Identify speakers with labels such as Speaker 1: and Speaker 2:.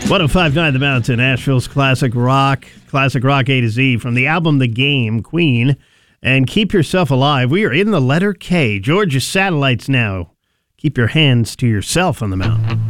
Speaker 1: 105.9 The Mountain, Nashville's classic rock A to Z, from the album The Game, Queen, and Keep Yourself Alive. We are in the letter K. Georgia Satellites now. Keep your hands to yourself on the mountain.